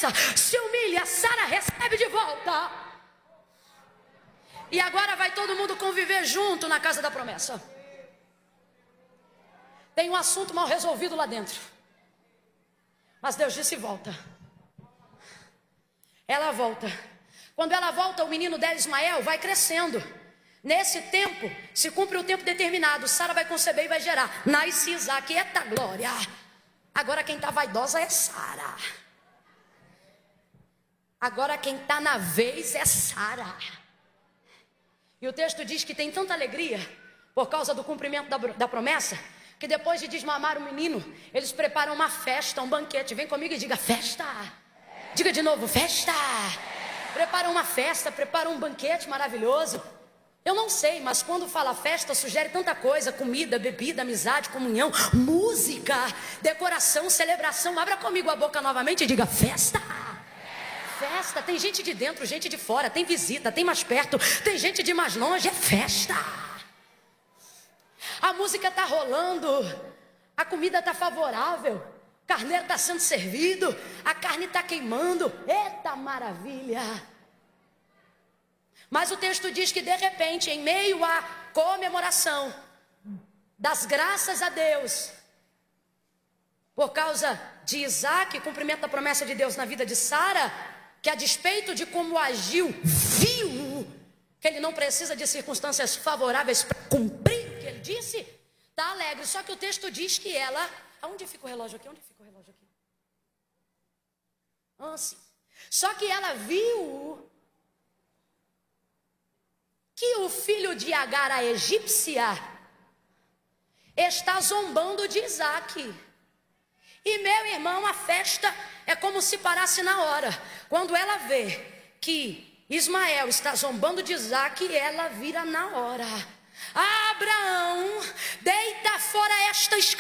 promessa, se humilha, Sara recebe de volta. E agora vai todo mundo conviver junto na casa da promessa. Tem um assunto mal resolvido lá dentro. Mas Deus disse: volta. Ela volta. Quando ela volta, o menino dela, Ismael, vai crescendo. Nesse tempo, se cumpre o tempo determinado, Sara vai conceber e vai gerar. Nasce Isaac, eita glória. Agora quem está vaidosa é Sara. Agora quem está na vez é Sara. E o texto diz que tem tanta alegria por causa do cumprimento da promessa, que depois de desmamar o menino, eles preparam uma festa, um banquete. Vem comigo e diga: festa. Diga de novo: festa. Preparam uma festa, preparam um banquete maravilhoso. Eu não sei, mas quando fala festa, sugere tanta coisa: comida, bebida, amizade, comunhão, música, decoração, celebração. Abra comigo a boca novamente e diga: festa. Festa, tem gente de dentro, gente de fora, tem visita, tem mais perto, tem gente de mais longe, é festa. A música está rolando, a comida está favorável, o carneiro está sendo servido, a carne está queimando, eita maravilha. Mas o texto diz que de repente, em meio à comemoração das graças a Deus, por causa de Isaac, cumprimento da promessa de Deus na vida de Sara, que a despeito de como agiu, viu que ele não precisa de circunstâncias favoráveis para cumprir o que ele disse, está alegre. Só que o texto diz que ela... Onde fica o relógio aqui? Onde fica o relógio aqui? Sim. Só que ela viu que o filho de Agar, a egípcia, está zombando de Isaac. E meu irmão, a festa é como se parasse na hora. Quando ela vê que Ismael está zombando de Isaac, ela vira na hora: Abraão, deita fora esta escada.